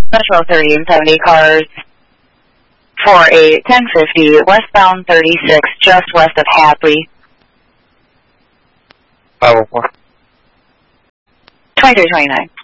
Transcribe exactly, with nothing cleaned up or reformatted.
Metro thirty and seventy cars for a ten fifty westbound thirty-six just west of Hadley. five oh four. twenty-three twenty-nine.